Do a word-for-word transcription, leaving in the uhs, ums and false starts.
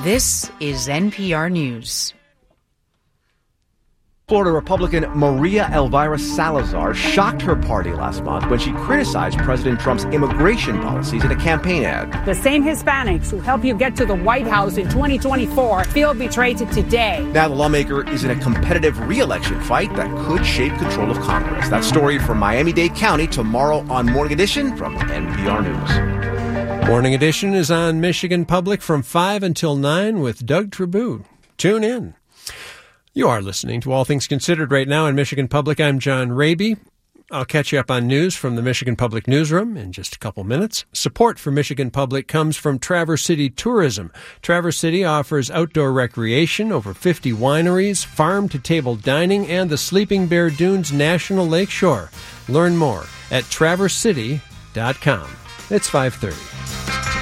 This is N P R News. Florida Republican Maria Elvira Salazar shocked her party last month when she criticized President Trump's immigration policies in a campaign ad. The same Hispanics who help you get to the White House in twenty twenty-four feel betrayed today. Now the lawmaker is in a competitive re-election fight that could shape control of Congress. That story from Miami-Dade County tomorrow on Morning Edition from N P R News. Morning Edition is on Michigan Public from five until nine with Doug Tribune. Tune in. You are listening to All Things Considered right now in Michigan Public. I'm John Raby. I'll catch you up on news from the Michigan Public Newsroom in just a couple minutes. Support for Michigan Public comes from Traverse City Tourism. Traverse City offers outdoor recreation, over fifty wineries, farm-to-table dining, and the Sleeping Bear Dunes National Lakeshore. Learn more at traverse city dot com. It's five thirty.